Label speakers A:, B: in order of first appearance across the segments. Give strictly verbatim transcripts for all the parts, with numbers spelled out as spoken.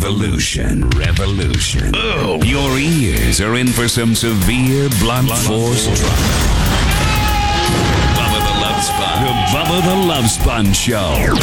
A: Revolution. Revolution. Oh. Your ears are in for some severe blunt, blunt force trauma. Bubba the Love Sponge. The Bubba the Love Sponge Show.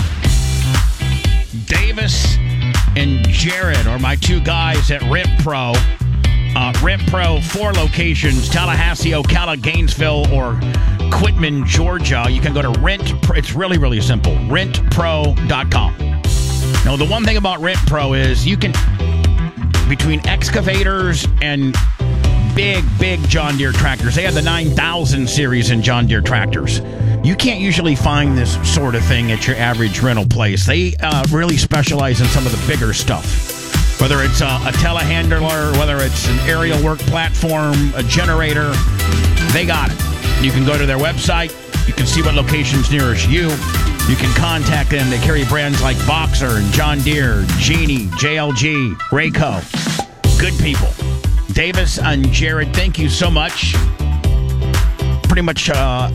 B: Davis and Jared are my two guys at Rent Pro. Uh, Rent Pro, four locations, Tallahassee, Ocala, Gainesville, or Quitman, Georgia. You can go to Rent Pro. It's really, really simple. rent pro dot com. Now, the one thing about Rent Pro is you can, between excavators and big, big John Deere tractors, they have the nine thousand series in John Deere tractors. You can't usually find this sort of thing at your average rental place. They uh, really specialize in some of the bigger stuff. Whether it's a, a telehandler, whether it's an aerial work platform, a generator, they got it. You can go to their website. You can see what location's nearest you. You can contact them. They carry brands like Boxer and John Deere, Genie, J L G, Rayco. Good people. Davis and Jared, thank you so much. Pretty much uh,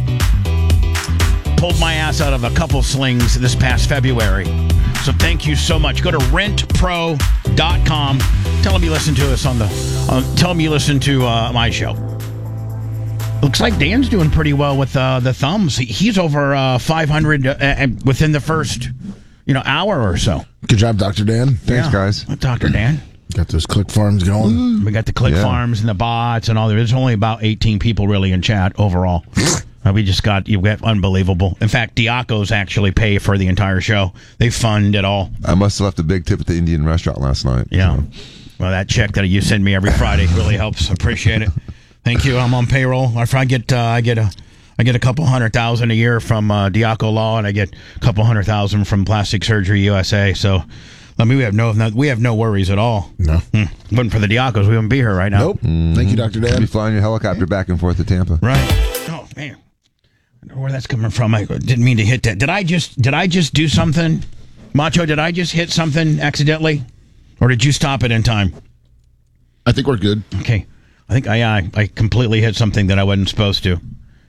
B: pulled my ass out of a couple slings this past February. So thank you so much. Go to rent pro dot com. Tell them you listen to us on the. Uh, tell them you listen to uh, my show. Looks like Dan's doing pretty well with uh, the thumbs. He, he's over uh, five hundred uh, within the first, you know, hour or so.
C: Good job, Doctor Dan.
D: Thanks,
B: yeah.
D: guys.
B: Doctor Dan.
C: Got those click farms going.
B: We got the click
D: yeah.
B: farms and the bots and all. There's only about eighteen people really in chat overall. Uh, we just got, you got unbelievable. In fact, Diacos actually pay for the entire show. They fund it all.
D: I must have left a big tip at the Indian restaurant last night.
B: Yeah.
D: So.
B: Well, that check that you send me every Friday really helps. Appreciate it. Thank you. I'm on payroll. If I get, uh, I get a, I get a couple hundred thousand a year from uh, Diaco Law, and I get a couple hundred thousand from Plastic Surgery U S A. So, I mean, we have no, we have no worries at all.
C: No.
B: Hmm. Wasn't for the Diacos, we wouldn't be here right now.
C: Nope. Mm-hmm. Thank you, Doctor Dan.
D: You'll be flying your helicopter back and forth to Tampa.
B: Right. Oh man. I don't know where that's coming from. I didn't mean to hit that. Did I just did I just do something? Macho, did I just hit something accidentally? Or did you stop it in time?
C: I think we're good.
B: Okay. I think I I, I completely hit something that I wasn't supposed to.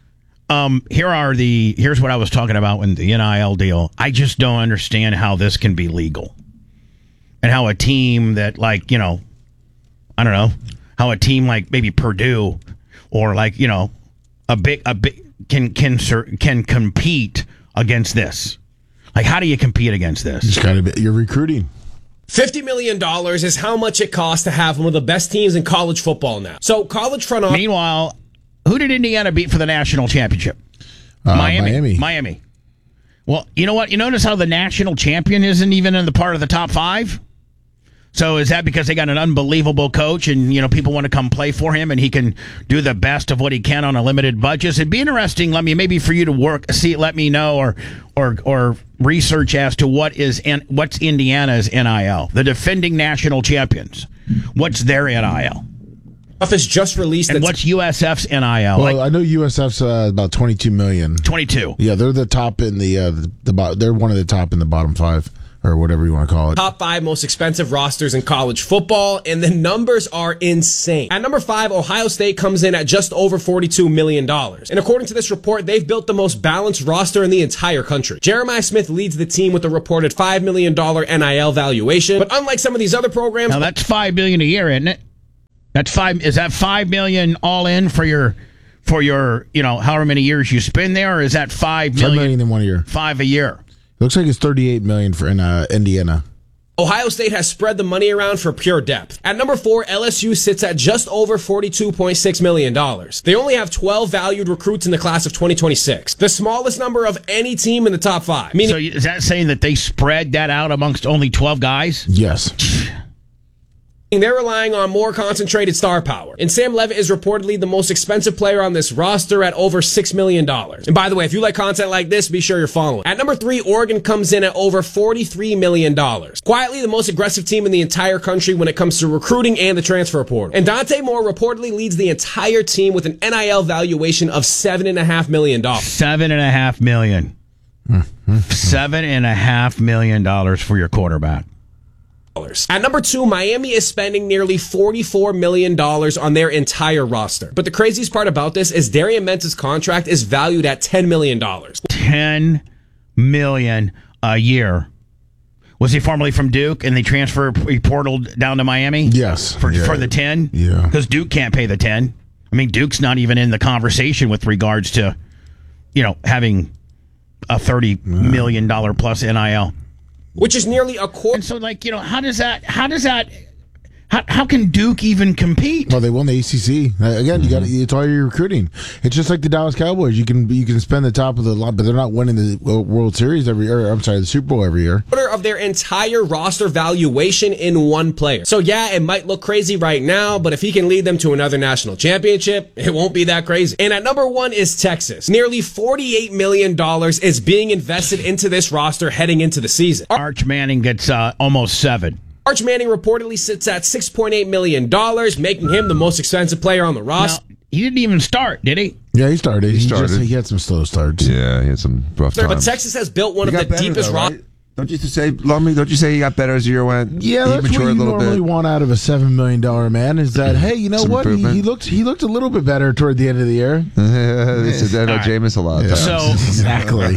B: Um, here are the here's what I was talking about in the N I L deal. I just don't understand how this can be legal. And how a team that, like, you know, I don't know, how a team like maybe Purdue or like, you know, a big a big can can can compete against this. Like, how do you compete against this?
C: Just kind of you're recruiting.
E: fifty million dollars is how much it costs to have one of the best teams in college football now. So college front office.
B: Meanwhile, who did Indiana beat for the national championship?
C: Uh,
B: Miami.
C: Miami.
B: Miami. Well, you know what? You notice how the national champion isn't even in the part of the top five? So is that because they got an unbelievable coach and, you know, people want to come play for him and he can do the best of what he can on a limited budget? It'd be interesting, let me maybe for you to work, see, let me know or or or research as to what is what's Indiana's N I L, the defending national champions. What's their N I L?
E: Office just released.
B: And what's U S F's N I L?
C: Well,
B: like,
C: I know U S F's uh, about twenty-two million.
B: twenty-two.
C: Yeah, they're the top in the uh, the, the they're one of the top in the bottom five. Or whatever you want to call it.
E: Top five most expensive rosters in college football, and the numbers are insane. At number five, Ohio State comes in at just over forty-two million dollars. And according to this report, they've built the most balanced roster in the entire country. Jeremiah Smith leads the team with a reported five million dollars N I L valuation. But unlike some of these other programs...
B: Now, that's five million dollars a year, isn't it? That's five. Is that five million dollars all in for your, for your, you know, however many years you spend there, or is that five million dollars?
C: Five million in one year.
B: Five a year.
C: Looks like it's thirty-eight million for in uh, Indiana.
E: Ohio State has spread the money around for pure depth. At number four, L S U sits at just over forty-two point six million dollars. They only have twelve valued recruits in the class of twenty twenty-six, the smallest number of any team in the top five. Meaning,
B: so is that saying that they spread that out amongst only twelve guys?
C: Yes.
E: they're relying on more concentrated star power. And Sam Levitt is reportedly the most expensive player on this roster at over six million dollars. And by the way, if you like content like this, be sure you're following. At number three, Oregon comes in at over forty-three million dollars. Quietly the most aggressive team in the entire country when it comes to recruiting and the transfer portal. And Dante Moore reportedly leads the entire team with an N I L valuation of seven point five million dollars.
B: Seven and a half million. Seven and a half million dollars for your quarterback.
E: At number two, Miami is spending nearly forty-four million dollars on their entire roster. But the craziest part about this is Darian Mentz's contract is valued at ten million dollars.
B: ten million dollars a year. Was he formerly from Duke and they transferred, he portaled down to Miami?
C: Yes.
B: For,
C: Yeah.
B: for the ten?
C: Yeah.
B: Because Duke can't pay the ten. I mean, Duke's not even in the conversation with regards to, you know, having a thirty million dollars plus N I L.
E: which is nearly a quarter.
B: And so, like, you know, how does that, how does that, how, how can Duke even compete?
C: Well, they won the A C C. Uh, Again, you got it's all your recruiting. It's just like the Dallas Cowboys. You can you can spend the top of the line, but they're not winning the World Series every year. I'm sorry, the Super Bowl every year.
E: Quarter of their entire roster valuation in one player. So yeah, it might look crazy right now, but if he can lead them to another national championship, it won't be that crazy. And at number one is Texas. Nearly forty-eight million dollars is being invested into this roster heading into the season.
B: Arch Manning gets uh, almost seven.
E: Arch Manning reportedly sits at six point eight million dollars, making him the most expensive player on the roster.
B: Now, he didn't even start, did he?
C: Yeah, he started. He,
D: started.
C: Just, he had some slow starts.
D: Yeah, he had some rough
E: But
D: times.
E: Texas has built one
D: He
E: of
D: got
E: the
D: better,
E: deepest
D: though,
E: rosters.
D: right? Don't you say, Lummy, don't you say he got better as the year went?
C: Yeah,
D: he
C: that's what
D: matured
C: you
D: a little
C: normally
D: bit.
C: want out of a seven million dollar man. Is that hey, you know
D: Some
C: what? He,
D: improvement.
C: he looked he looked a little bit better toward the end of the year.
D: They said that about
B: All right.
D: Jameis a lot of times.
B: So,
C: Exactly.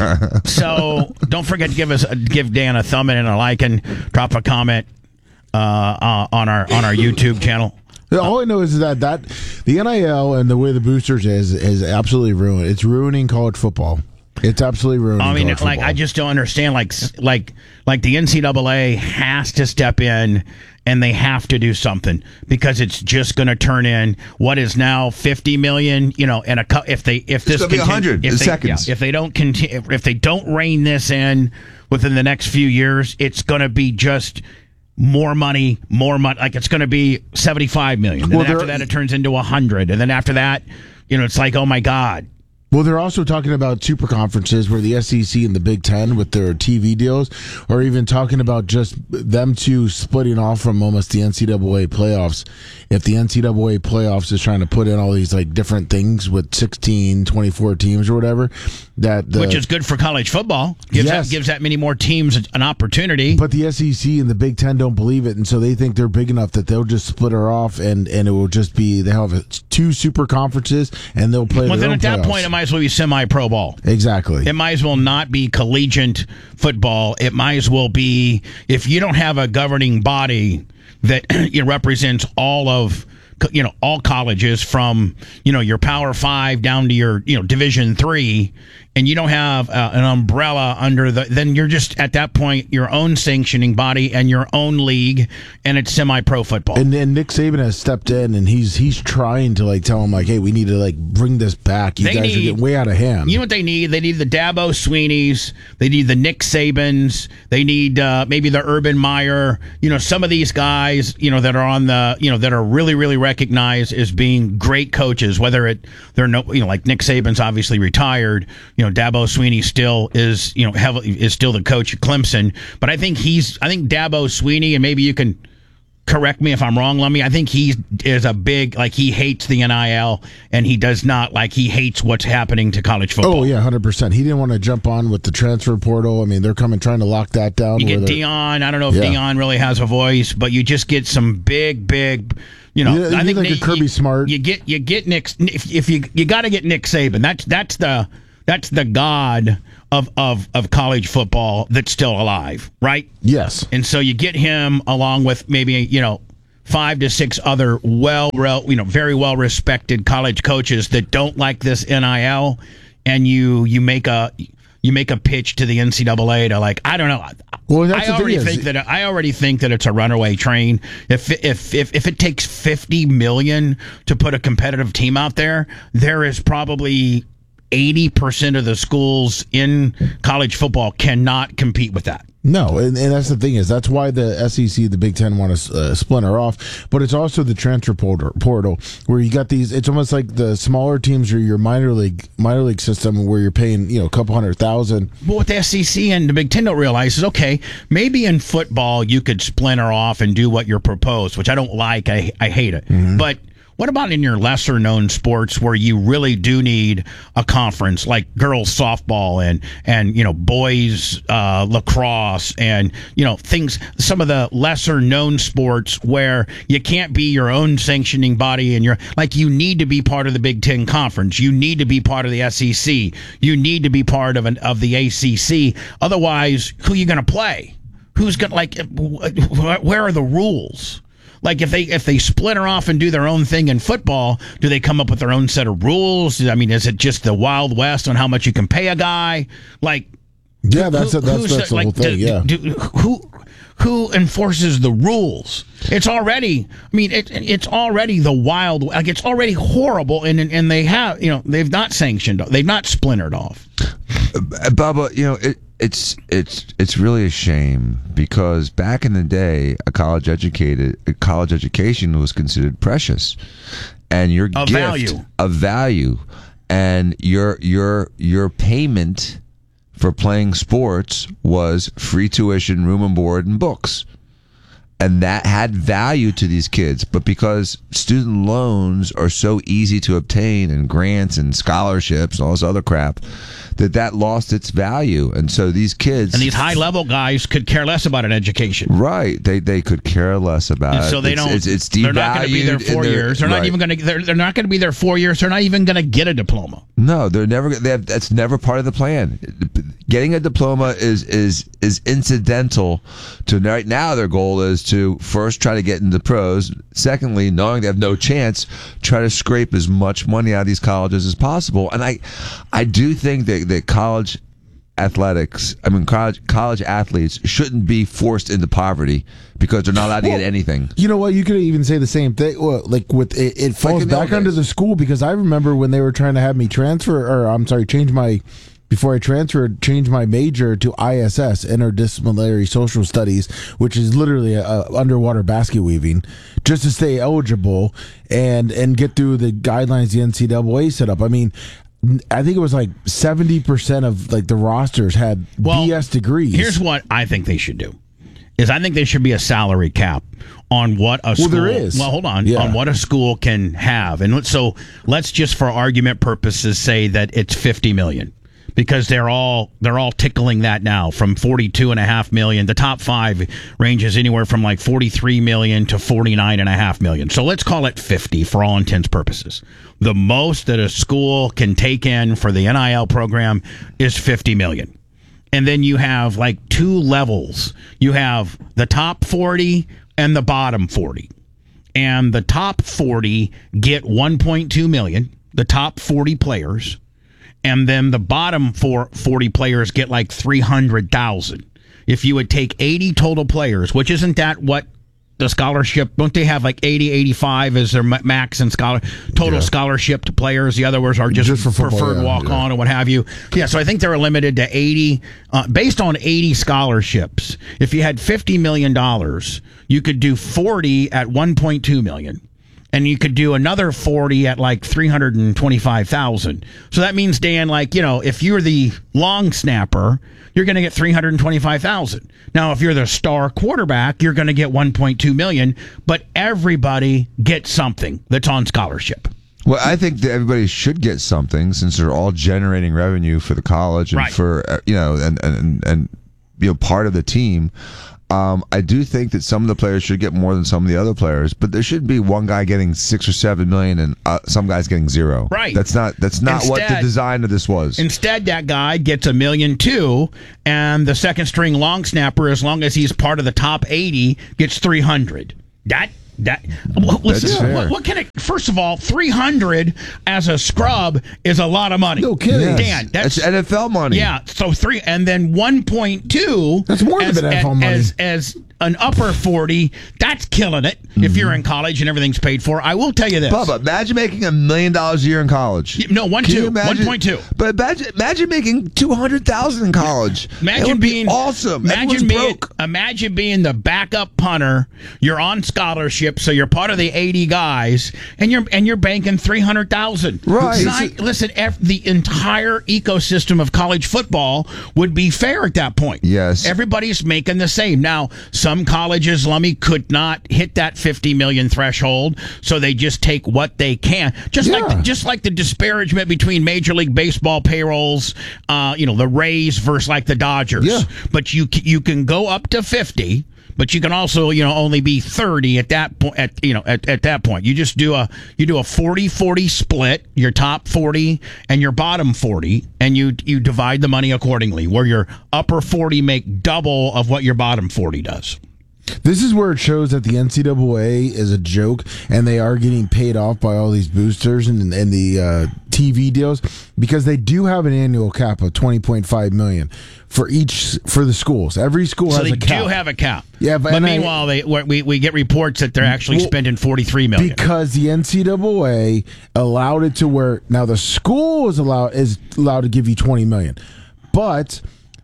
B: so don't forget to give us give Dan a thumb in and a like and drop a comment uh, uh, on our on our YouTube channel.
C: All I know is that that the N I L and the way the boosters is is absolutely ruined. It's ruining college football. It's absolutely ruining.
B: I mean,
C: college
B: like
C: football.
B: I just don't understand. Like, like, like the N C double A has to step in and they have to do something because it's just going to turn in what is now fifty million. You know, and a cu- if they if this
D: gonna be
B: contin-
D: one hundred
B: if
D: in
B: they,
D: seconds.
B: yeah, if they don't continue, if they don't rein this in within the next few years, it's going to be just more money, more money. Like it's going to be seventy-five million. And
C: Well,
B: then after
C: there-
B: that, it turns into a hundred, and then after that, you know, it's like, oh my god.
C: Well, they're also talking about super conferences where the S E C and the Big Ten with their T V deals, or even talking about just them two splitting off from almost the N C double A playoffs. If the N C double A playoffs is trying to put in all these like different things with sixteen, twenty-four teams or whatever, that the,
B: Which is good for college football. Gives
C: Yes.
B: that gives that many more teams an opportunity.
C: But the S E C and the Big Ten don't believe it, and so they think they're big enough that they'll just split her off, and, and it will just be they have two super conferences, and they'll play.
B: Well,
C: their
B: then
C: own
B: at that
C: playoffs.
B: point, it might as well be semi-pro ball.
C: Exactly.
B: It might as well not be collegiate football. It might as well be, if you don't have a governing body that you know, represents all of, you know, all colleges from, you know, your Power Five down to your, you know, Division Three, and you don't have uh, an umbrella under the, then you're just at that point your own sanctioning body and your own league, and it's semi-pro football.
C: And then Nick Saban has stepped in, and he's he's trying to like tell him like, hey, we need to like bring this back. You
B: They
C: guys
B: need-
C: are getting way out of hand.
B: You know what they need? They need the Dabo Sweeneys. They need the Nick Sabans. They need uh, maybe the Urban Meyer. You know, some of these guys, you know, that are on the, you know, that are really, really recognized as being great coaches. Whether it they're no, you know, like Nick Saban's obviously retired. You know, Dabo Sweeney still is, you know, heavily is still the coach at Clemson. But I think he's, I think Dabo Sweeney, and maybe you can correct me if I'm wrong, Lummy. I think he is a big, like he hates the N I L, and he does not like he hates what's happening to college football.
C: Oh yeah, hundred percent. He didn't want to jump on with the transfer portal. I mean, they're coming trying to lock that down.
B: You
C: where
B: get
C: they're-
B: Dion. I don't know if
C: Yeah.
B: Dion really has a voice, but you just get some big, big. You know,
C: Yeah, you
B: I
C: need
B: think
C: like a
B: Nick-
C: Kirby
B: you,
C: Smart.
B: You get you get Nick. If, if you you got to get Nick Saban. That's that's the that's the god of of of college football that's still alive, right?
C: Yes.
B: And so you get him along with maybe you know five to six other well, you know, very well respected college coaches that don't like this N I L, and you you make a you make a pitch to the N C double A to like I don't know.
C: Well, that's
B: I
C: the thing
B: already
C: is-
B: think that I already think that it's a runaway train. If if if if it takes fifty million to put a competitive team out there, there is probably eighty percent of the schools in college football cannot compete with that.
C: No, and, and that's the thing is that's why the S E C, the Big Ten, want to uh, splinter off. But it's also the transfer portal, portal where you got these. It's almost like the smaller teams are your minor league minor league system where you're paying you know a couple hundred thousand.
B: But what the S E C and the Big Ten don't realize is, okay, maybe in football you could splinter off and do what you're proposed, which I don't like. I I hate it.
C: Mm-hmm.
B: But what about in your lesser known sports where you really do need a conference like girls softball and, and you know, boys uh, lacrosse and, you know, things, some of the lesser known sports where you can't be your own sanctioning body and you're like, you need to be part of the Big Ten Conference. You need to be part of the S E C. You need to be part of an, of the A C C. Otherwise, who are you going to play? who's got like where are the rules? Like if they if they splinter off and do their own thing in football, do they come up with their own set of rules? I mean, is it just the Wild West on how much you can pay a guy? Like,
C: yeah, that's
B: who,
C: a, that's, that's the
B: like,
C: whole thing.
B: do,
C: yeah,
B: do, who who enforces the rules? It's already, I mean, it, it's already the wild. Like it's already horrible, and and they have, you know, they've not sanctioned, they've not splintered off.
D: Bubba, you know, it, it's it's it's really a shame because back in the day, a college educated a college education was considered precious, and your
B: A
D: gift
B: value.
D: of value, and your your your payment for playing sports was free tuition, room and board, and books. And that had value to these kids. But because student loans are so easy to obtain and grants and scholarships and all this other crap, that that lost its value. And so these kids...
B: And these high-level guys could care less about an education.
D: Right. They they could care less about
B: And
D: it.
B: so they
D: it's,
B: don't.
D: It's, it's
B: they're not going to be there
D: devalued
B: four
D: in their-
B: years. They're not
D: right.
B: even going to. They're, they're not going to be there four years. They're not even going to get a diploma.
D: No, they're never. They have, that's never part of the plan. Getting a diploma is is is incidental to right now. Their goal is to first try to get into pros. Secondly, knowing they have no chance, try to scrape as much money out of these colleges as possible. And I, I do think that that college athletics, I mean college college athletes shouldn't be forced into poverty because they're not allowed to
C: Well,
D: get anything.
C: You know what? You could even say the same thing. Well, like with it, it falls
D: in the
C: back
D: old
C: under
D: days.
C: the school because I remember when they were trying to have me transfer, or I'm sorry, change my before I transferred, change my major to I S S, Interdisciplinary Social Studies, which is literally a, a underwater basket weaving, just to stay eligible and and get through the guidelines the N C double A set up. I mean, I think it was like seventy percent of like the rosters had
B: Well,
C: B S degrees.
B: Here's what I think they should do: is I think there should be a salary cap on what a school.
C: Well, there is.
B: Well, hold on.
C: Yeah.
B: On what a school can have, and let's, so let's just for argument purposes say that it's fifty million. Because they're all they're all tickling that now from forty-two and a half million. The top five ranges anywhere from like forty-three million to forty-nine and a half million. So let's call it fifty for all intents purposes. The most that a school can take in for the N I L program is fifty million. And then you have like two levels. You have the top forty and the bottom forty. And the top forty get one point two million. The top forty players. And then the bottom four, forty players get like three hundred thousand. If you would take eighty total players, which isn't that what the scholarship, don't they have like eighty, eighty-five as their ma- max and scholar total
D: Yeah.
B: scholarship to players? The other ones are just,
C: Just for football,
B: preferred
C: yeah,
B: walk on
C: yeah.
B: or what have you. Yeah, so I think they're limited to eighty, uh, based on eighty scholarships. If you had fifty million dollars, you could do forty at one point two million dollars. And you could do another forty at like three hundred twenty-five thousand. So that means, Dan, like, you know, if you're the long snapper, you're going to get three hundred twenty-five thousand. Now, if you're the star quarterback, you're going to get one point two million, but everybody gets something that's on scholarship.
D: Well, I think that everybody should get something since they're all generating revenue for the college and
B: Right.
D: for uh, you know and and and you know part of the team. Um, I do think that some of the players should get more than some of the other players, but there should be one guy getting six or seven million and uh, some guys getting zero.
B: Right.
D: That's not that's not what the
B: Instead-
D: design of this was.
B: Instead, that guy gets a million two, and the second string long snapper, as long as he's part of the top eighty, gets three hundred. That that well, listen.
D: fair.
B: What, what can it? First of all, three hundred as a scrub is a lot of money.
C: No kidding.
D: Yes.
B: Dan, that's,
D: That's N F L money.
B: yeah. So three, and then one point two.
C: That's more than
B: as,
C: N F L
B: as,
C: money.
B: As, as an upper forty, that's killing it. If you're in college and everything's paid for, I will tell you this.
D: Bubba, imagine making a million dollars a year in college.
B: No, one
D: Can you
B: two,
D: imagine-
B: one point two.
D: But imagine, imagine making two hundred thousand in college. It
B: Imagine
D: would be
B: being
D: awesome.
B: Imagine
D: Everyone's
B: being
D: broke.
B: imagine being the backup punter. You're on scholarship, so you're part of the eighty guys, and you're and you're banking three hundred thousand.
D: Right.
B: Listen, ev- the entire ecosystem of college football would be fair at that point.
D: Yes.
B: Everybody's making the same. Now, some colleges, Lummy, could not hit that fifty million threshold, so they just take what they can. Just like
C: Yeah.
B: the, just like the disparagement between Major League Baseball payrolls, uh, you know, the Rays versus like the Dodgers.
C: Yeah.
B: But you c- you can go up to fifty, but you can also, you know, only be thirty at that point. At you know, at, at that point, you just do a you do a forty forty split. Your top forty and your bottom forty, and you you divide the money accordingly. Where your upper forty make double of what your bottom forty does.
C: This is where it shows that the N C double A is a joke, and they are getting paid off by all these boosters and, and the uh, T V deals, because they do have an annual cap of twenty point five million dollars for each for the schools. Every school
B: so
C: has a cap.
B: So they do have a cap.
C: Yeah, but,
B: but
C: and I-
B: meanwhile, they we we get reports that they're actually
C: Well,
B: spending forty-three million dollars.
C: Because the N C double A allowed it to where now the school is allowed is allowed to give you twenty million dollars, but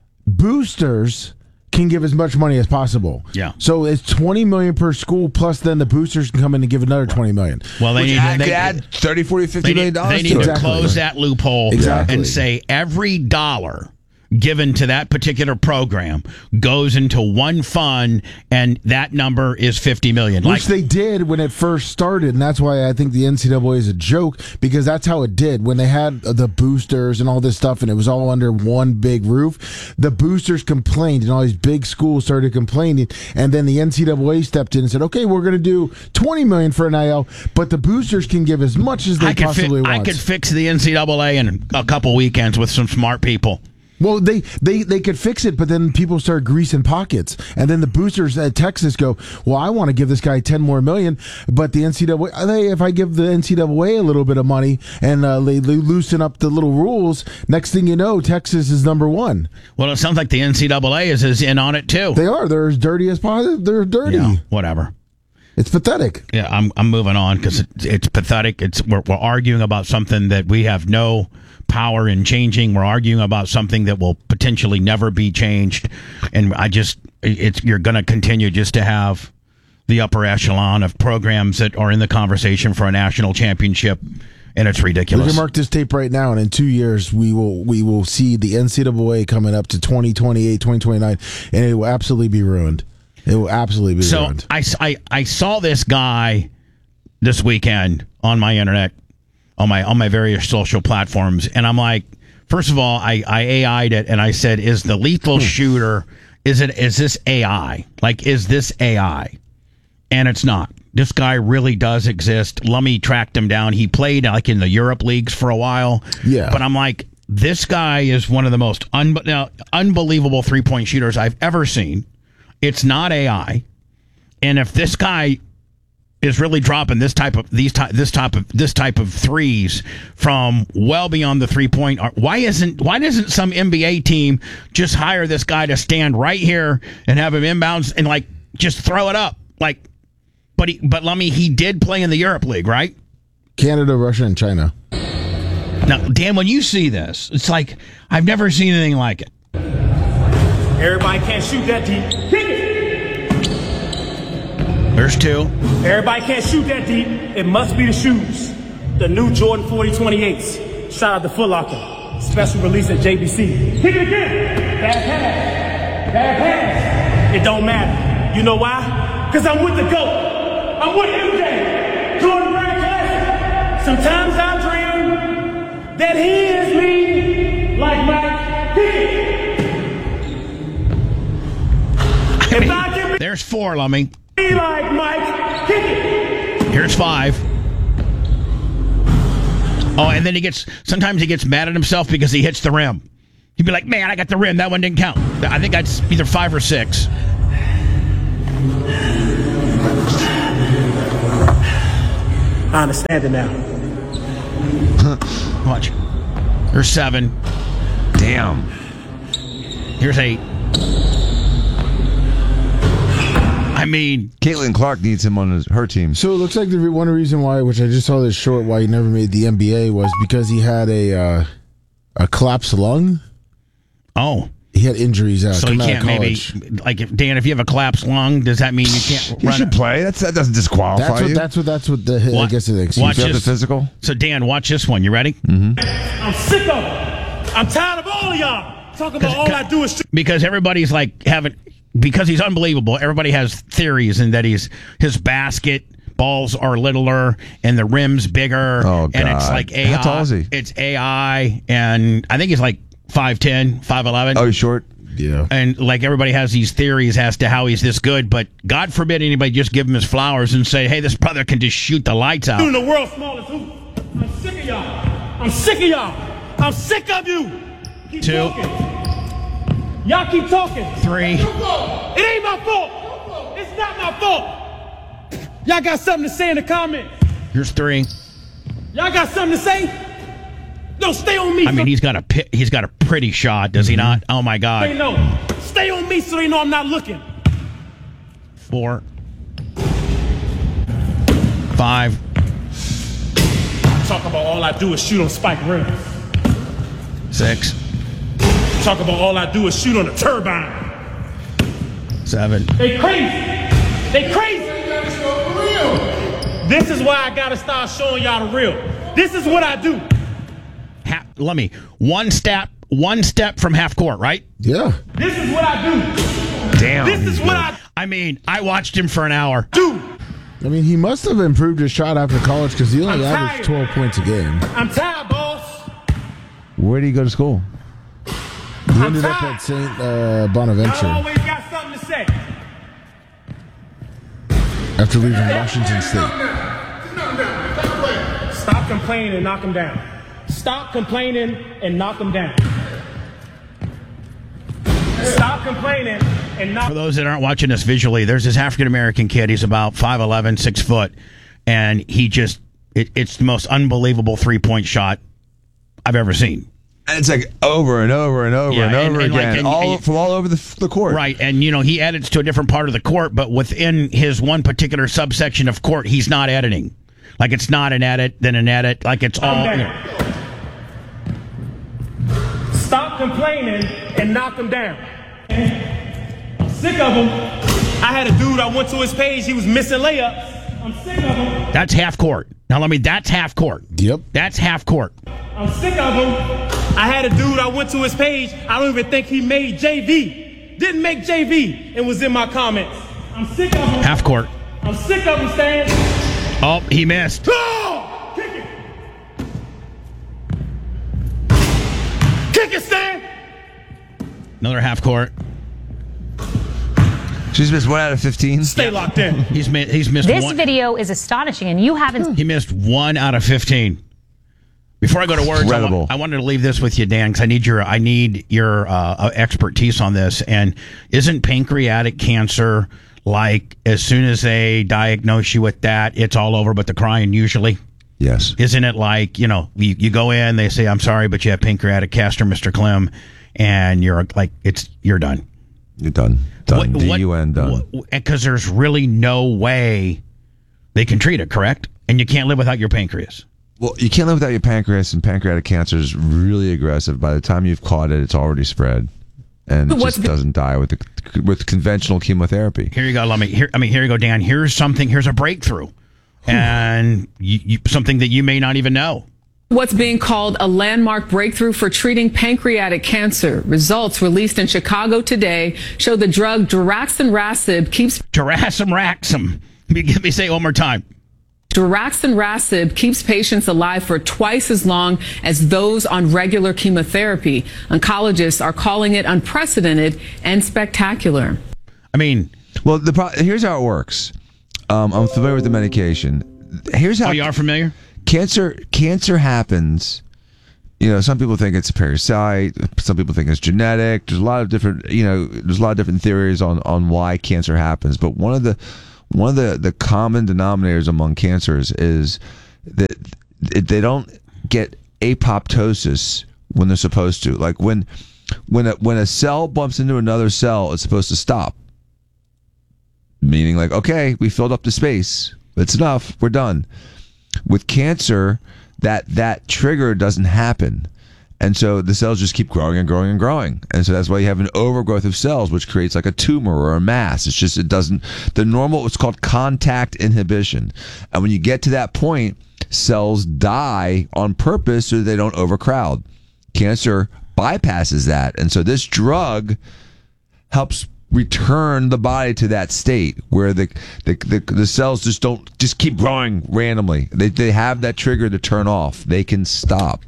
C: boosters can give as much money as possible.
B: Yeah.
C: So it's twenty million dollars per school, plus then the boosters can come in and give another twenty million dollars.
B: Well, they
D: Which
B: need
D: add,
B: they,
D: could add thirty, forty, fifty
B: They
D: million
B: need,
D: dollars
B: they need
D: to
B: to
D: it.
C: Exactly.
B: close that loophole
C: Exactly.
B: and say every dollar given to that particular program goes into one fund, and that number is fifty million dollars.
C: Which they did when it first started, and that's why I think the N C double A is a joke, because that's how it did. When they had the boosters and all this stuff, and it was all under one big roof, the boosters complained, and all these big schools started complaining, and then the N C double A stepped in and said, okay, we're going to do twenty million dollars for N I L, but the boosters can give as much as they
B: I could,
C: possibly
B: fi- I
C: want.
B: could fix the N C double A in a couple weekends with some smart people.
C: Well, they, they, they could fix it, but then people start greasing pockets. And then the boosters at Texas go, well, I want to give this guy ten more million, but the N C double A, they, if I give the N C double A a little bit of money and uh, they, they loosen up the little rules, next thing you know, Texas is number one.
B: Well, it sounds like the N C double A is, is in on it, too.
C: They are. They're as dirty as possible. They're dirty.
B: Yeah, whatever.
C: It's pathetic.
B: Yeah, I'm I'm moving on because it, it's pathetic. It's we're, we're arguing about something that we have no power in changing. We're arguing about something that will potentially never be changed, and I just it's you're going to continue just to have the upper echelon of programs that are in the conversation for a national championship, and it's
C: We
B: ridiculous.
C: can mark this tape right now, and in two years we will we will see the N C double A coming up to twenty twenty-eight, twenty twenty-nine, and it will absolutely be ruined. It will absolutely be
B: So
C: ruined.
B: I, I, I saw this guy this weekend on my internet, on my on my various social platforms, and I'm like, first of all, I, I A I'd it, and I said, is the lethal shooter, is it is this A I? Like, is this A I? And it's not. This guy really does exist. Lummy tracked him down. He played like in the Europe leagues for a while.
C: Yeah.
B: But I'm like, this guy is one of the most un- now, unbelievable three-point shooters I've ever seen. It's not A I, and if this guy is really dropping this type of these type this type of this type of threes from well beyond the three point, why isn't why doesn't some N B A team just hire this guy to stand right here and have him inbounds and like just throw it up like? But he, but Lummy, he did play in the Europe League, right?
C: Canada, Russia, and China.
B: Now, Dan, when you see this, it's like I've never seen anything like it.
F: Everybody can't shoot that deep. Kick it!
B: There's two.
F: Everybody can't shoot that deep. It must be the shoes. The new Jordan forty twenty-eights. Shout out to Foot Locker. Special release at J B C. Kick it again! Bad pass. Bad pass. It don't matter. You know why? Because I'm with the GOAT. I'm with M J. Jordan Brand Classic. Sometimes I dream that he is me like Mike. Kick it! If I can
B: There's four, Lummy.
F: be like Mike, kick it.
B: Here's five. Oh, and then he gets, sometimes he gets mad at himself because he hits the rim. He'd be like, man, I got the rim. That one didn't count. I think that's either five or six.
F: I understand it now.
B: Watch. There's seven.
D: Damn.
B: Here's eight. I mean,
D: Caitlin Clark needs him on his, her team.
C: So it looks like the re- one reason why, which I just saw this short, why he never made the N B A was because he had a uh, a collapsed lung.
B: oh.
C: He had injuries out.
B: So he
C: coming out
B: can't
C: of
B: maybe,
C: college.
B: like, if, Dan, if you have a collapsed lung, does that mean you can't
D: You
B: run
D: should
B: it?
D: play. That's, that doesn't disqualify
C: That's what
D: you.
C: that's what that's what the I
B: What-
C: guess the excuse.
B: watch
D: you have the
B: this.
D: physical.
B: So, Dan, watch this one. You ready?
F: I'm sick of it. I'm tired of all of y'all talking about all I do is shoot.
B: Because everybody's like having, because he's unbelievable. Everybody has theories, and that he's his basket balls are littler and the rim's bigger.
D: Oh,
B: and it's
D: God.
B: like A I.
D: How tall is he?
B: It's A I, and I think he's like five ten, five eleven.
D: Oh, he's short.
C: Yeah.
B: And like everybody has these theories as to how he's this good, but God forbid anybody just give him his flowers and say, hey, this brother can just shoot the lights out.
F: Doing the world's smallest hoop. I'm sick of y'all. I'm sick of y'all. I'm sick of you. Keep
B: Two.
F: talking. Y'all keep talking.
B: Three.
F: It ain't my fault. It's not my fault. Y'all got something to say in the comments.
B: Here's three.
F: Y'all got something to say? No, stay on me.
B: I mean, he's got a pi- he's got a pretty shot, does he not? Oh my
F: They
B: God.
F: know. Stay on me so they know I'm not looking.
B: Four. Five.
F: Talk about all I do is shoot on spike rims.
B: Six.
F: Talk about all I do is shoot on a turbine.
B: Seven.
F: They crazy. They crazy. This is why I gotta start showing y'all the real. This is what I do.
B: Ha- let me. One step. One step from half court, right?
C: Yeah.
F: This is what I do.
D: Damn.
F: This is what I
B: I mean, I watched him for an hour.
F: do.
C: I mean, he must have improved his shot after college because he only
F: I'm
C: averaged
F: tired.
C: twelve points a game.
F: I'm tired, boss.
D: Where did he go to school?
C: He
F: I'm
C: ended up
F: tired.
C: at Saint uh,
F: I
C: Bonaventure
F: always got something to say.
C: after leaving Washington State.
F: Stop complaining and knock them down. Stop complaining and knock them down. Stop complaining and knock
B: For those that aren't watching this visually, there's this African American kid. He's about five eleven, six foot, and he just, it, it's the most unbelievable three point shot I've ever seen.
D: And it's like over and over and over
B: Yeah,
D: and
B: and-
D: over
B: and like-
D: again,
B: and-
D: all
B: and-
D: from all over the, the court.
B: Right, and you know, he edits to a different part of the court, but within his one particular subsection of court, he's not editing. Like it's not an edit, then an edit. Like it's all.
F: them
B: You
F: down.
B: know.
F: Stop complaining and knock them down. I'm sick of them. I had a dude, I went to his page, he was missing layups. I'm sick of them.
B: That's half court. Now let me. That's half court.
C: Yep.
B: That's half court.
F: I'm sick of him. I had a dude, I went to his page, I don't even think he made J V. Didn't make J V and was in my comments. I'm sick of him.
B: Half court.
F: I'm sick of him, Stan.
B: Oh, he missed.
F: Oh! Kick it! Kick it, Stan!
B: Another half court.
D: She's missed one out of fifteen.
F: Stay locked in.
B: He's mi- he's missed
G: This
B: one.
G: video is astonishing, and you haven't.
B: He missed one out of fifteen. Before I go to words, I,
D: Incredible.
B: wa- I wanted to leave this with you, Dan, because I need your I need your uh, expertise on this. And isn't pancreatic cancer like as soon as they diagnose you with that, it's all over but the crying usually?
D: Yes.
B: Isn't it like, you know, you, you go in, they say, I'm sorry, but you have pancreatic cancer, Mister Clem, and you're like, it's you're done.
D: You're done. Done. D U N done.
B: Because there's really no way they can treat it, correct? And you can't live without your pancreas.
D: Well, you can't live without your pancreas, and pancreatic cancer is really aggressive. By the time you've caught it, it's already spread, and it
H: What's
D: just
H: the-
D: doesn't die with the, with conventional chemotherapy.
B: Here you go. Let me. Here, I mean, here you go, Dan. Here's something. Here's a breakthrough, and you, you, something that you may not even know.
H: What's being called a landmark breakthrough for treating pancreatic cancer. Results released in Chicago today show the drug daraxonrasib keeps
B: Daraxonrasib. Let me, let me say it one more time.
H: Daraxonrasib keeps patients alive for twice as long as those on regular chemotherapy. Oncologists are calling it unprecedented and spectacular.
B: I mean,
D: Well, the pro- here's how it works. Um, I'm familiar with the medication. Here's how
B: oh, you are familiar?
D: cancer cancer happens. You know, some people think it's a parasite. Some people think it's genetic. There's a lot of different, you know, there's a lot of different theories on, on why cancer happens. But one of the one of the, the common denominators among cancers is that they don't get apoptosis when they're supposed to. Like when when a, when a cell bumps into another cell, it's supposed to stop. Meaning, like, okay, we filled up the space. It's enough. We're done. With cancer, that that trigger doesn't happen. And so the cells just keep growing and growing and growing. And so that's why you have an overgrowth of cells, which creates like a tumor or a mass. It's just, it doesn't, the normal, it's called contact inhibition. And when you get to that point, cells die on purpose so they don't overcrowd. Cancer bypasses that. And so this drug helps return the body to that state where the the, the, the cells just don't just keep growing randomly. They, they have that trigger to turn off. They can stop.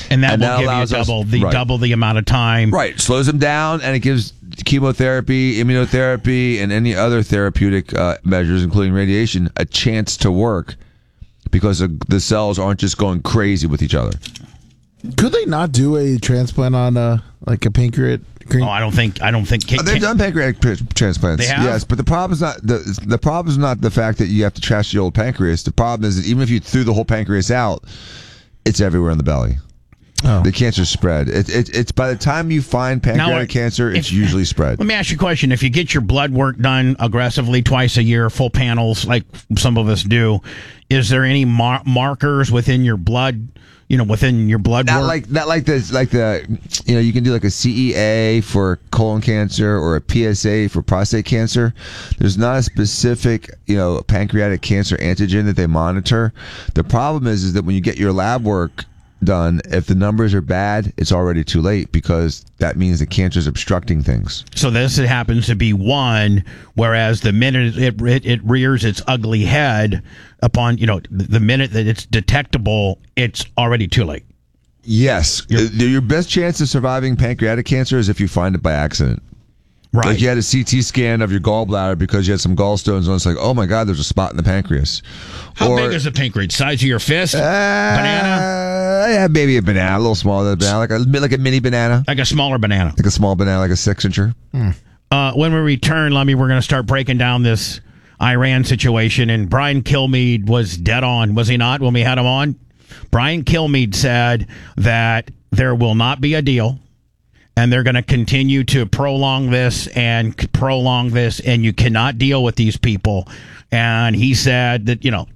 B: And that
D: And
B: will
D: that
B: give you
D: allows us-
B: double the
D: right.
B: double the amount of time.
D: Right. Slows them down, and it gives chemotherapy, immunotherapy, and any other therapeutic uh, measures, including radiation, a chance to work because the, the cells aren't just going crazy with each other.
C: Could they not do a transplant on uh, like a pancreas?
B: Oh, I don't think I don't think can,
D: Uh, They've done pancreatic pr- transplants.
B: They have?
D: Yes, but the problem is not the the problem is not the fact that you have to trash the old pancreas. The problem is that even if you threw the whole pancreas out, it's everywhere in the belly.
C: Oh.
D: The cancer spread. It, it, it's by the time you find pancreatic
B: Now,
D: cancer, it's
B: if-
D: usually spread.
B: Let me ask you a question. If you get your blood work done aggressively twice a year, full panels like some of us do, is there any mar- markers within your blood, you know, within your blood
D: Not
B: work?
D: like not like the like the you know you can do like a C E A for colon cancer or a P S A for prostate cancer. There's not a specific you know pancreatic cancer antigen that they monitor. The problem is is that when you get your lab work done, if the numbers are bad, it's already too late because that means the cancer is obstructing things.
B: So this happens to be one, whereas the minute it, it it rears its ugly head upon, you know, the minute that it's detectable, it's already too late.
D: Yes, Uh, your best chance of surviving pancreatic cancer is if you find it by accident.
B: Right.
D: Like you had a C T scan of your gallbladder because you had some gallstones, and it's like, oh my God, there's a spot in the pancreas.
B: How
D: Or-
B: big is the pancreas? Size of your fist?
D: Uh,
B: banana?
D: Yeah, maybe a banana, a little smaller than a banana, like a like a mini banana,
B: Like a smaller banana.
D: like a small banana, like a six incher.
B: Uh, when we return, Lummy, we're going to start breaking down this Iran situation. And Brian Kilmeade was dead on, was he not, when we had him on? Brian Kilmeade said that there will not be a deal, and they're going to continue to prolong this and c- prolong this, and you cannot deal with these people. And he said that, you know,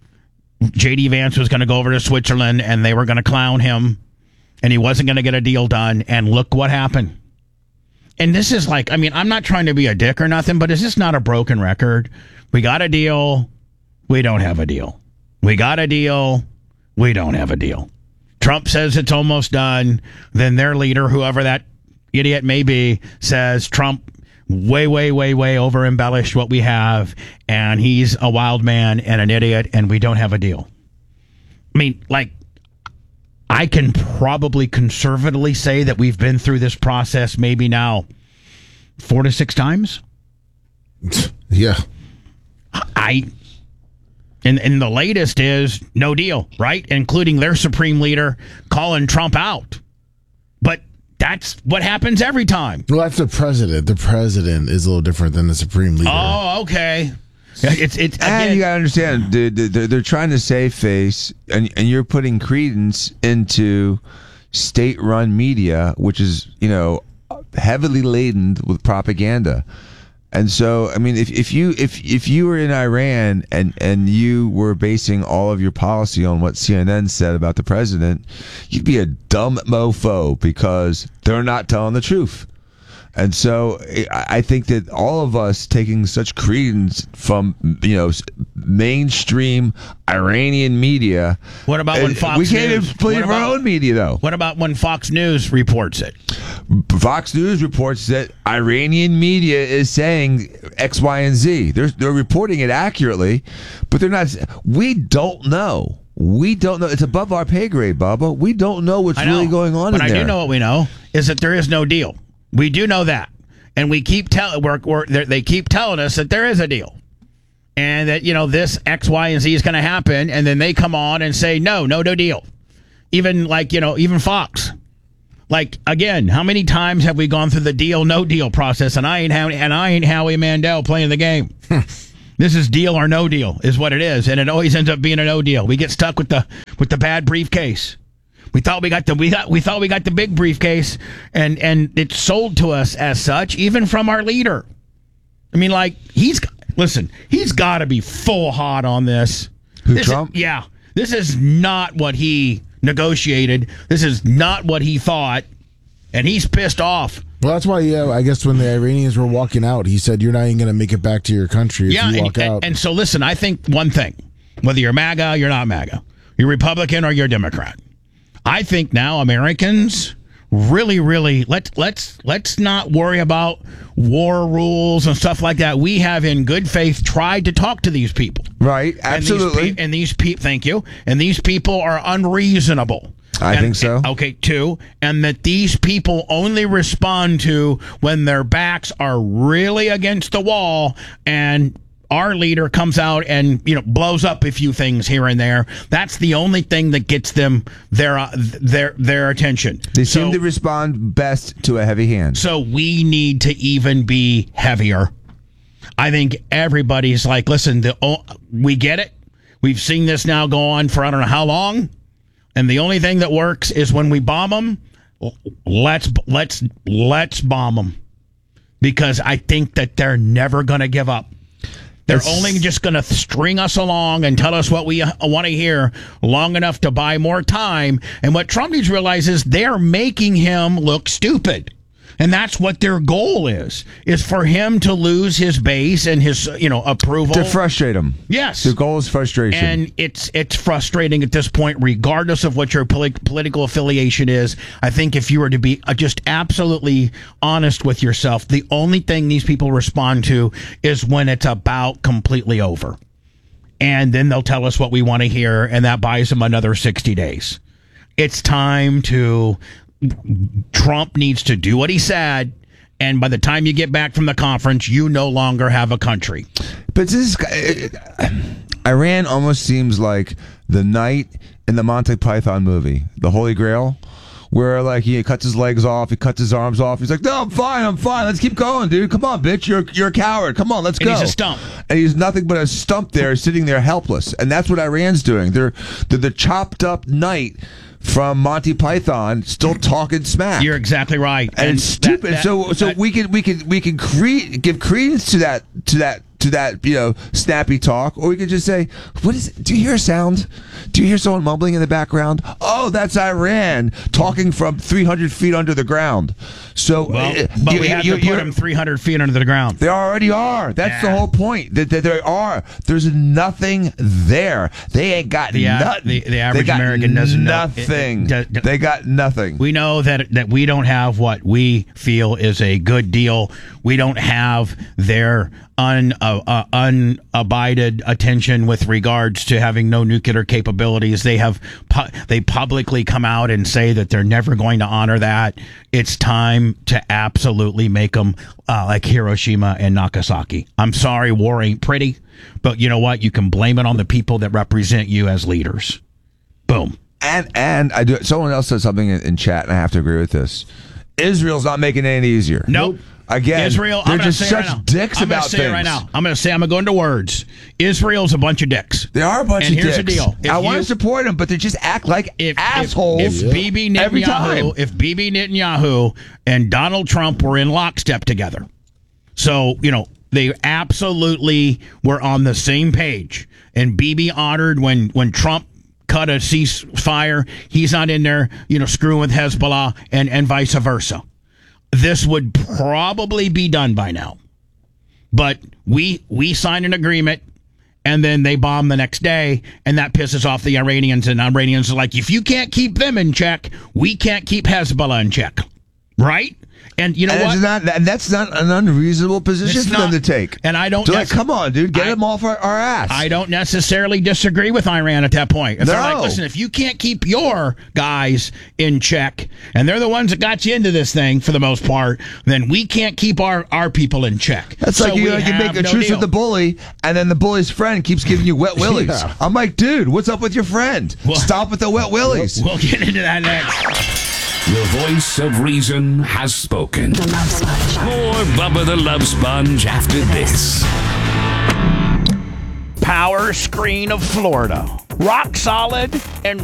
B: J D Vance was going to go over to Switzerland, and they were going to clown him, and he wasn't going to get a deal done. And look what happened. And this is like, I mean, I'm not trying to be a dick or nothing, but is this not a broken record? We got a deal. We don't have a deal. We got a deal. We don't have a deal. Trump says it's almost done. Then their leader, whoever that idiot may be, says Trump way, way, way, way over embellished what we have. And he's a wild man and an idiot, and we don't have a deal. I mean, like, I can probably conservatively say that we've been through this process maybe now four to six times.
C: Yeah.
B: I and and the latest is no deal, right? Including their supreme leader calling Trump out. But that's what happens every time.
C: Well, that's the president. The president is a little different than the supreme leader.
B: Oh, okay. It's it's
D: And
B: again,
D: you gotta understand, dude, they're, they're trying to save face, and and you're putting credence into state-run media, which is you know heavily laden with propaganda. And so, I mean, if, if you if if you were in Iran and, and you were basing all of your policy on what C N N said about the president, you'd be a dumb mofo because they're not telling the truth. And so, I I think that all of us taking such credence from you know mainstream Iranian media.
B: What about when
D: uh,
B: Fox
D: we can't
B: News-
D: even believe
B: what
D: our
B: about-
D: own media though.
B: what about when Fox News reports it?
D: Fox News reports that Iranian media is saying X, Y, and Z. They're they're reporting it accurately, but they're not. We don't know. We don't know. It's above our pay grade, Bubba. We don't know what's
B: I know,
D: really going on
B: but
D: in
B: I
D: there.
B: do know what we know is that there is no deal. We do know that, and we keep telling we're, we're, they keep telling us that there is a deal, and that you know this X, Y, and Z is going to happen, and then they come on and say no, no, no deal. Even like you know, even Fox. Like again, how many times have we gone through the deal, no deal process? And I ain't Howie, and I ain't Howie Mandel playing the game. This is deal or no deal, is what it is, and it always ends up being a no deal. We get stuck with the with the bad briefcase. We thought we got the we got we thought we got the big briefcase, and and it's sold to us as such, even from our leader. I mean, like he's listen, he's got to be full hot on this.
D: Who,
B: This is-
D: Trump?
B: yeah, this is not what he negotiated. This is not what he thought, and he's pissed off.
C: Well, that's why, yeah, I guess when the Iranians were walking out, he said, you're not even going to make it back to your country if
B: Yeah,
C: you
B: and,
C: walk
B: and,
C: out.
B: and so listen, I think one thing, whether you're MAGA, you're not MAGA, you're Republican or you're Democrat, I think now Americans really, really let let's let's not worry about war rules and stuff like that. We have, in good faith, tried to talk to these people.
D: Right, absolutely.
B: And these, pe- and these people, thank you. And these people are unreasonable.
D: I
B: And-
D: think so.
B: Okay, two, and that these people only respond to when their backs are really against the wall and our leader comes out and, you know, blows up a few things here and there. That's the only thing that gets them their uh, their their attention.
D: They
B: So-
D: seem to respond best to a heavy hand.
B: So we need to even be heavier. I think everybody's like, listen, the, oh, we get it. We've seen this now go on for I don't know how long. And the only thing that works is when we bomb them, let's let's let's bomb them. Because I think that they're never going to give up. They're
D: That's-
B: only just going to string us along and tell us what we want to hear long enough to buy more time. And what Trump needs to realize is they're making him look stupid. And that's what their goal is, is for him to lose his base and his, you know, approval.
D: To frustrate them.
B: Yes.
D: The goal is frustration.
B: And it's it's frustrating at this point, regardless of what your poli- political affiliation is. I think if you were to be uh, just absolutely honest with yourself, the only thing these people respond to is when it's about completely over. And then they'll tell us what we want to hear, and that buys them another sixty days. It's time to... Trump needs to do what he said, and by the time you get back from the conference, you no longer have a country.
D: But this is, Iran almost seems like the knight in the Monty Python movie, The Holy Grail, where like he cuts his legs off, he cuts his arms off. He's like, "No, I'm fine, I'm fine. Let's keep going, dude. Come on, bitch. You're you're a coward. Come on, let's
B: And
D: go."
B: he's a stump.
D: And he's nothing but a stump there, sitting there helpless. And that's what Iran's doing. They're they're the chopped up knight from Monty Python, still talking smack.
B: You're exactly right,
D: and, it's stupid.
B: that- that-
D: so, so
B: that-
D: we can we can we can cre- give credence to that to that to that you know snappy talk, or we could just say, "What is it? Do you hear a sound? Do you hear someone mumbling in the background? Oh, that's Iran talking from three hundred feet under the ground." So,
B: Well,
D: uh,
B: but
D: you-
B: we have
D: you-
B: to put
D: you're-
B: them three hundred feet under the ground.
D: They already are. That's the
B: Yeah.
D: whole point. That, that there are. There's nothing there. They ain't got
B: The, uh,
D: nothing.
B: the- the average
D: They got
B: American doesn't know.
D: nothing.
B: It- it-
D: they got nothing.
B: We know that that we don't have what we feel is a good deal. We don't have their un uh, uh, unabided attention with regards to having no nuclear capabilities. They have pu- they publicly come out and say that they're never going to honor that. It's time to absolutely make them uh, like Hiroshima and Nagasaki. I'm sorry, war ain't pretty, but you know what? You can blame it on the people that represent you as leaders. Boom.
D: And and I do. Someone else said something in, in chat, and I have to agree with this. Israel's not making it any easier.
B: Nope.
D: Again,
B: Israel,
D: they're
B: I'm gonna
D: just
B: say it
D: such
B: right now.
D: dicks
B: I'm
D: about
B: gonna say
D: things.
B: it right now. I'm going to say I'm going to go into words. Israel's a bunch of dicks.
D: They are a bunch
B: and
D: of
B: here's
D: dicks.
B: the deal. If
D: I
B: you-
D: want to support them, but they just act like
B: if,
D: assholes
B: If, if Bibi
D: every time.
B: Netanyahu, if Bibi Netanyahu and Donald Trump were in lockstep together, so you know they absolutely were on the same page, and Bibi honored when when Trump cut a ceasefire, he's not in there, you know, screwing with Hezbollah and and vice versa. This would probably be done by now, but we we signed an agreement. And then they bomb the next day, and that pisses off the Iranians. And Iranians are like, if you can't keep them in check, we can't keep Hezbollah in check. Right? And you know
D: and
B: what?
D: It's not, and that's not an unreasonable position
B: It's
D: for
B: not.
D: them to take.
B: And I don't
D: They're like,
B: nec-
D: come on, dude, get
B: I-
D: them off our, our ass.
B: I don't necessarily disagree with Iran at that point. If they're like,
D: No.
B: listen, if you can't keep your guys in check, and they're the ones that got you into this thing for the most part, then we can't keep our, our people in check.
D: That's
B: So
D: like you,
B: we
D: you
B: have
D: make a
B: no
D: truce
B: deal.
D: with the bully, and then the bully's friend keeps giving you wet willies.
C: Yeah.
D: I'm like, dude, what's up with your friend?
B: Well-
D: Stop with the wet willies.
B: We'll get into that next.
A: The voice of reason has spoken. The Love Sponge. More Bubba the Love Sponge after this.
B: Power screen of Florida. Rock solid and